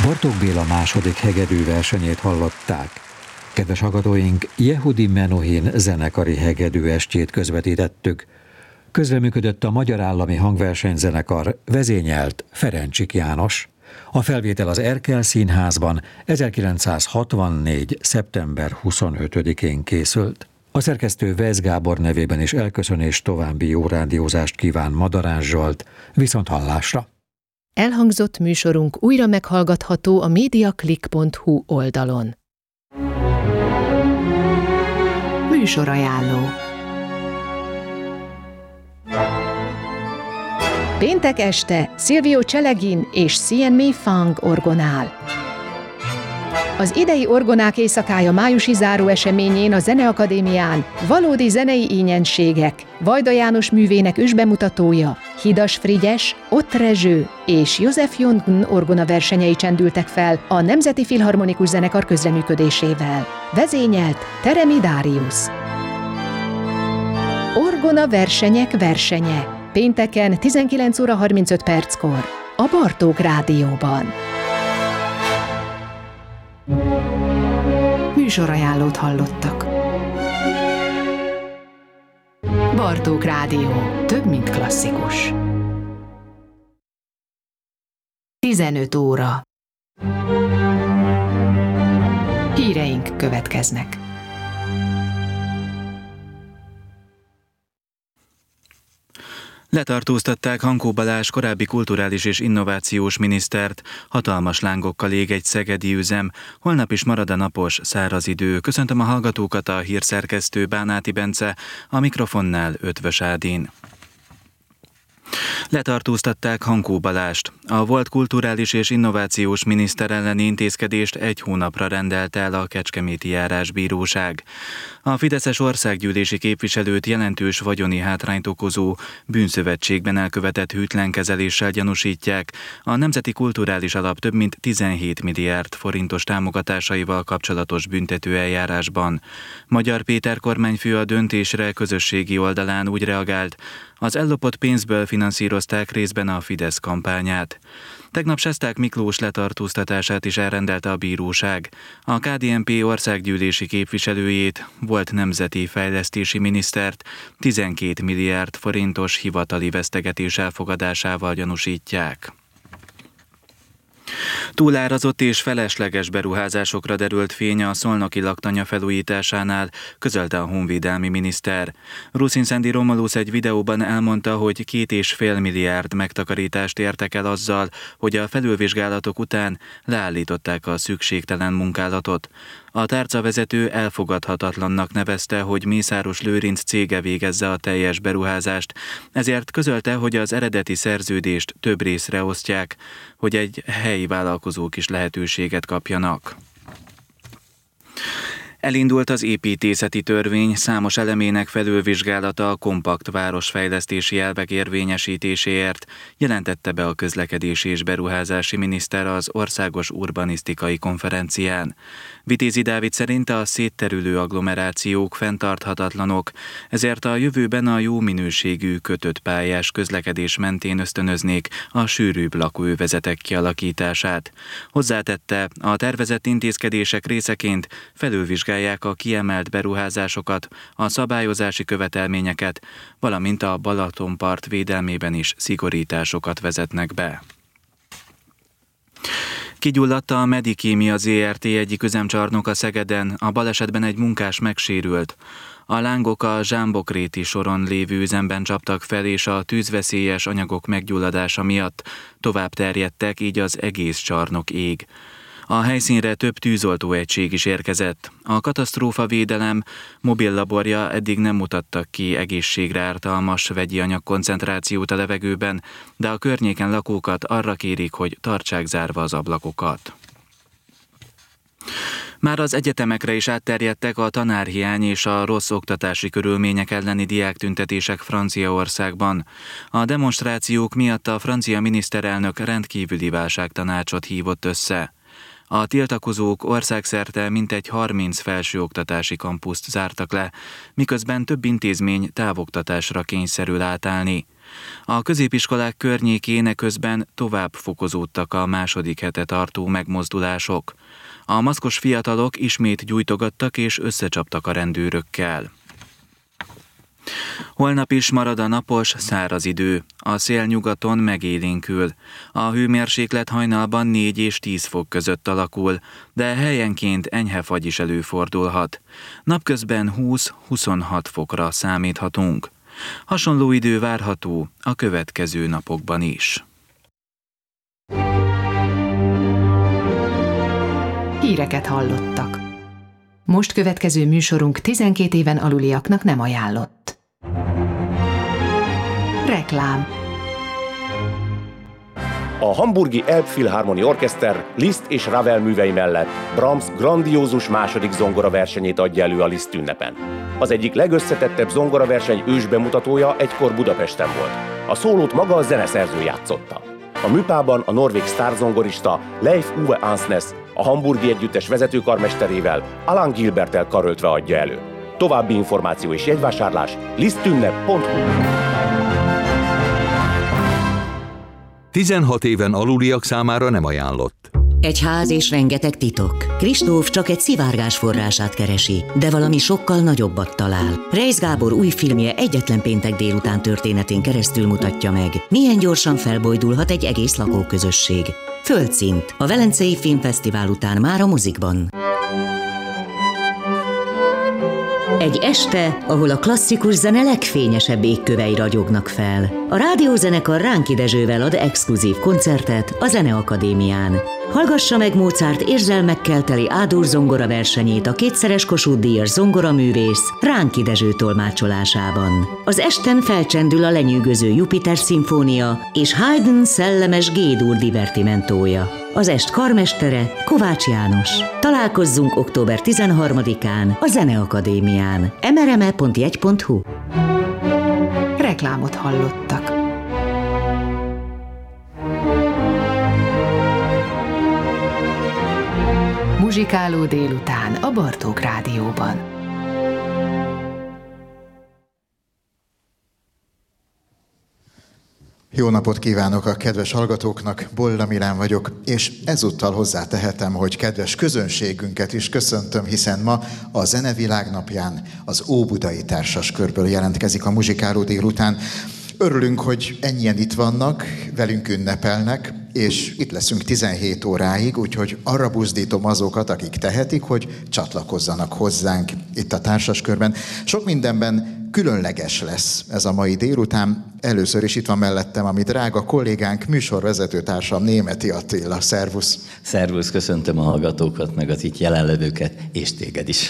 Bartók Béla második hegedű versenyét hallották. Kedves hallgatóink, Yehudi Menuhin zenekari hegedű estjét közvetítettük. Közreműködött a Magyar Állami Hangversenyzenekar, vezényelt Ferencsik János. A felvétel az Erkel Színházban 1964. szeptember 25-én készült. A szerkesztő Vesz Gábor nevében is elköszön és további jó rádiózást kíván Madarás Zsolt. Viszonthallásra! Elhangzott műsorunk újra meghallgatható a mediaclick.hu oldalon. Műsorajánló. Péntek este Silvio Celegin és Xian-Mi Fang orgonál. Az idei orgonák éjszakája májusi záró eseményén a Zeneakadémián valódi zenei ínyenségek, Vajda János művének ősbemutatója, Hidas Frigyes, Ott Rezső és József Jungn orgona versenyei csendültek fel a Nemzeti Filharmonikus Zenekar közreműködésével. Vezényelt Teremi Dáriusz. Orgona versenyek versenye. Pénteken 19 óra 35 perckor a Bartók Rádióban. Műsorajánlót hallottak. Bartók Rádió. Több, mint klasszikus. 15 óra. Híreink következnek. Letartóztatták Hankó Balázs korábbi kulturális és innovációs minisztert, hatalmas lángokkal ég egy szegedi üzem, holnap is marad a napos, száraz idő. Köszöntöm a hallgatókat, a hírszerkesztő Bánáti Bence, a mikrofonnál Ötvös Ádin. Letartóztatták Hankó Balást. A volt kulturális és innovációs miniszter elleni intézkedést 1 hónapra rendelte el a Kecskeméti Járásbíróság. A fideszes országgyűlési képviselőt jelentős vagyoni hátrányt okozó bűnszövetségben elkövetett hűtlen kezeléssel gyanúsítják a Nemzeti Kulturális Alap több mint 17 milliárd forintos támogatásaival kapcsolatos büntetőeljárásban. Magyar Péter kormányfő a döntésre közösségi oldalán úgy reagált, az ellopott pénzből finanszírozták részben a Fidesz kampányát. Tegnap Sesták Miklós letartóztatását is elrendelte a bíróság. A KDNP országgyűlési képviselőjét, volt nemzeti fejlesztési minisztert 12 milliárd forintos hivatali vesztegetés elfogadásával gyanúsítják. Túlárazott és felesleges beruházásokra derült fény a szolnoki laktanya felújításánál, közölte a honvédelmi miniszter. Ruszinszendi Romulusz egy videóban elmondta, hogy 2,5 milliárd megtakarítást értek el azzal, hogy a felülvizsgálatok után leállították a szükségtelen munkálatot. A tárcavezető elfogadhatatlannak nevezte, hogy Mészáros Lőrinc cége végezze a teljes beruházást, ezért közölte, hogy az eredeti szerződést több részre osztják, hogy egy helyi vállalkozók is lehetőséget kapjanak. Elindult az építészeti törvény számos elemének felülvizsgálata a kompakt városfejlesztési elvek érvényesítéséért, jelentette be a közlekedési és beruházási miniszter az Országos Urbanisztikai Konferencián. Vitézi Dávid szerint a szétterülő agglomerációk fenntarthatatlanok, ezért a jövőben a jó minőségű kötött pályás közlekedés mentén ösztönöznék a sűrűbb lakóövezetek kialakítását. Hozzátette, a tervezett intézkedések részeként felülvizsgálják a kiemelt beruházásokat, a szabályozási követelményeket, valamint a Balatonpart védelmében is szigorításokat vezetnek be. Kigyulladt a Medikémia Zrt. Egyik üzemcsarnoka Szegeden, a balesetben egy munkás megsérült. A lángok a Zsámbokréti soron lévő üzemben csaptak fel, és a tűzveszélyes anyagok meggyulladása miatt tovább terjedtek, így az egész csarnok ég. A helyszínre több tűzoltóegység is érkezett. A katasztrófavédelem mobil laborja eddig nem mutattak ki egészségre ártalmas vegyi anyagkoncentrációt a levegőben, de a környéken lakókat arra kérik, hogy tartsák zárva az ablakokat. Már az egyetemekre is átterjedtek a tanárhiány és a rossz oktatási körülmények elleni diáktüntetések Franciaországban. A demonstrációk miatt a francia miniszterelnök rendkívüli válságtanácsot hívott össze. A tiltakozók országszerte mintegy 30 felsőoktatási kampuszt zártak le, miközben több intézmény távoktatásra kényszerül átállni. A középiskolák környékén eközben tovább fokozódtak a második hete tartó megmozdulások. A maszkos fiatalok ismét gyújtogattak és összecsaptak a rendőrökkel. Holnap is marad a napos, száraz idő. A szél nyugaton megélénkül. A hőmérséklet hajnalban 4 és 10 fok között alakul, de helyenként enyhe fagy is előfordulhat. Napközben 20-26 fokra számíthatunk. Hasonló idő várható a következő napokban is. Híreket hallottak. Most következő műsorunk 12 éven aluliaknak nem ajánlott. Reklám. A hamburgi Elbphilharmonie Orchester Liszt és Ravel művei mellett Brahms grandiózus második zongoraversenyét adja elő a Liszt ünnepen. Az egyik legösszetettebb zongoraverseny ősbemutatója egykor Budapesten volt. A szólót maga a zeneszerző játszotta. A műpában a norvég sztárzongorista Leif Ove Ansnes a hamburgi együttes vezetőkarmesterével, Alan Gilberttel karöltve adja elő. További információ és jegyvásárlás lisztünnep.hu. 16 éven aluliak számára nem ajánlott. Egy ház és rengeteg titok. Kristóf csak egy szivárgás forrását keresi, de valami sokkal nagyobbat talál. Reisz Gábor új filmje egyetlen péntek délután történetén keresztül mutatja meg, milyen gyorsan felbojdulhat egy egész lakóközösség. Földszint. A Velencei Filmfesztivál után már a mozikban. Egy este, ahol a klasszikus zene legfényesebb égkövei ragyognak fel. A rádiózenekar Ránki Dezsővel ad exkluzív koncertet a Zeneakadémián. Hallgassa meg Mozart érzelmekkel teli A-dur zongora versenyét a kétszeres Kossuth-díjas zongoraművész Ránki Dezső tolmácsolásában. Az esten felcsendül a lenyűgöző Jupiter szimfónia és Haydn szellemes G-dur divertimentója. Az est karmestere Kovács János. Találkozzunk október 13-án a Zeneakadémián. mrme.jegy.hu. Reklámot hallottak. Muzsikáló délután a Bartók Rádióban. Jó napot kívánok a kedves hallgatóknak, Bolla Milán vagyok, és ezúttal hozzátehetem, hogy kedves közönségünket is köszöntöm, hiszen ma a Zenevilág napján az Óbudai Társaskörből jelentkezik a Muzsikáló délután. Örülünk, hogy ennyien itt vannak, velünk ünnepelnek, és itt leszünk 17 óráig, úgyhogy arra buzdítom azokat, akik tehetik, hogy csatlakozzanak hozzánk itt a Társaskörben. Sok mindenben különleges lesz ez a mai délután. Először is itt van mellettem a mi drága kollégánk, műsorvezetőtársam, Németi Attila. Szervusz! Szervusz, köszöntöm a hallgatókat, meg az itt jelenlevőket, és téged is.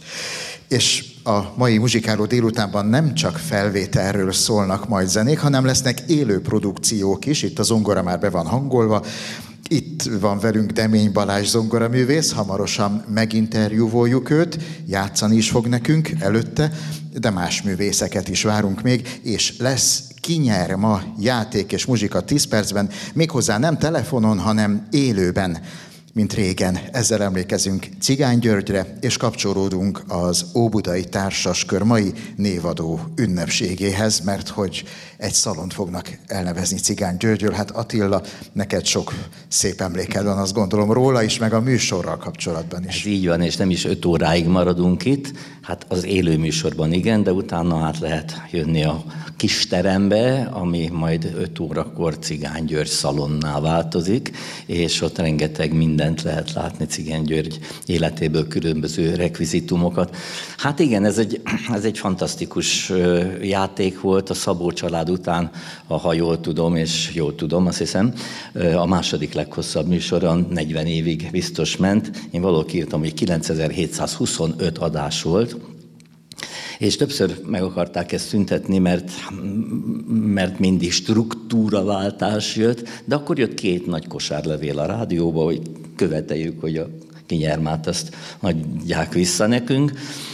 És a mai Muzsikáló délutánban nem csak felvételről szólnak majd zenék, hanem lesznek élő produkciók is, itt a zongora már be van hangolva. Itt van velünk Demény Balázs zongoraművész, hamarosan meginterjúvoljuk őt, játszani is fog nekünk előtte, de más művészeket is várunk még, és lesz Ki nyer ma játék és muzsika 10 percben, méghozzá nem telefonon, hanem élőben, mint régen. Ezzel emlékezünk Cigány Györgyre, és kapcsolódunk az Óbudai Társaskör mai névadó ünnepségéhez, mert hogy egy szalont fognak elnevezni Cigány Györgyről. Hát Attila, neked sok szép emléked van, azt gondolom róla is, meg a műsorral kapcsolatban is. Ez így van, és nem is 5 óráig maradunk itt, hát az élő műsorban igen, de utána át lehet jönni a kis terembe, ami majd 5 órakor Cigány György szalonná változik, és ott rengeteg mindent lehet látni Cigány György életéből, különböző rekvizitumokat. Hát igen, ez egy fantasztikus játék volt a Szabó család után, ha jól tudom, és jól tudom, azt hiszem, a második leghosszabb műsoron 40 évig biztos ment. Én valahol írtam, hogy 9725 adás volt, és többször meg akarták ezt szüntetni, mert mindig struktúraváltás jött, de akkor jött 2 nagy kosárlevél a rádióba, hogy követeljük, hogy a kinyermát azt adják vissza nekünk.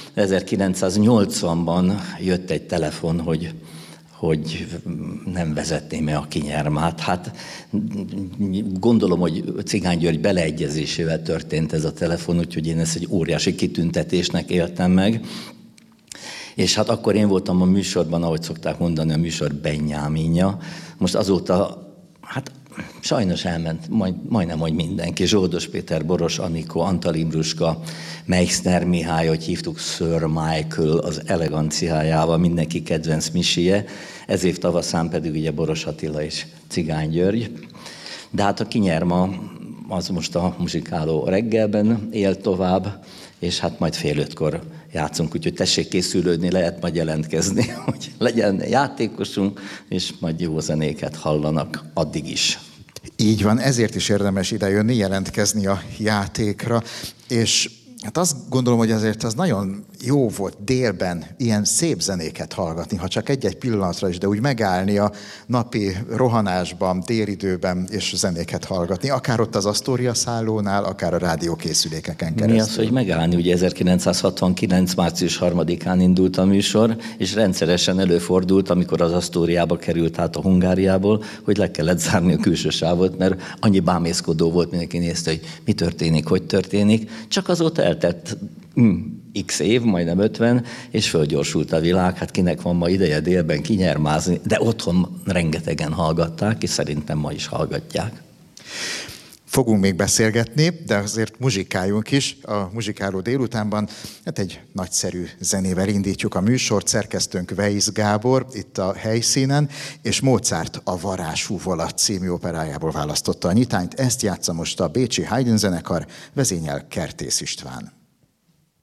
1980-ban jött egy telefon, hogy nem vezetném-e a kinyermát. Hát gondolom, hogy Cigány György beleegyezésével történt ez a telefon, úgyhogy én ezt egy óriási kitüntetésnek éltem meg. És hát akkor én voltam a műsorban, ahogy szokták mondani, a műsor Benjáminja. Most azóta, hát sajnos elment majdnem, hogy mindenki. Zsoldos Péter, Boros Anikó, Antal Imruska, Meixner Mihály, hogy hívtuk Sir Michael az eleganciájával, mindenki kedvenc misie. Ez év tavaszán pedig ugye Boros Attila és Cigány György. De hát a kinyerma az most a muzsikáló reggelben él tovább, és hát majd 4:30 játszunk, úgyhogy tessék készülődni, lehet majd jelentkezni, hogy legyen játékosunk, és majd jó zenéket hallanak addig is. Így van, ezért is érdemes idejönni, jelentkezni a játékra, és hát azt gondolom, hogy azért az nagyon jó volt délben ilyen szép zenéket hallgatni, ha csak egy-egy pillanatra is, de úgy megállni a napi rohanásban, délidőben és zenéket hallgatni, akár ott az Astoria szállónál, akár a rádiókészülékeken keresztül. Mi az, hogy megállni? Ugye 1969. március 3-án indult a műsor, és rendszeresen előfordult, amikor az Astoriába került át a Hungáriából, hogy le kellett zárni a külső sávot, mert annyi bámészkodó volt, mindenki nézte, hogy mi történik, hogy történik. Csak azóta eltett x év, majdnem 50, és fölgyorsult a világ, hát kinek van ma ideje délben kinyermázni, de otthon rengetegen hallgatták, és szerintem ma is hallgatják. Fogunk még beszélgetni, de azért muzsikáljunk is. A muzsikáló délutánban hát egy nagyszerű zenével indítjuk a műsort. Szerkesztőnk Weisz Gábor itt a helyszínen, és Mozart a Varázshúvolat című operájából választotta a nyitányt. Ezt játsza most a bécsi Haydn zenekar, vezényel Kertész István.